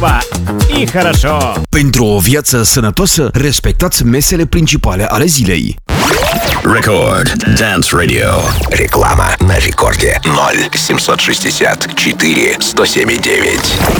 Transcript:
E хорошо. Pentru o viață sănătoasă, respectați mesele principale ale zilei. Record Dance Radio. Реклама на рекорде 0 764 107 9.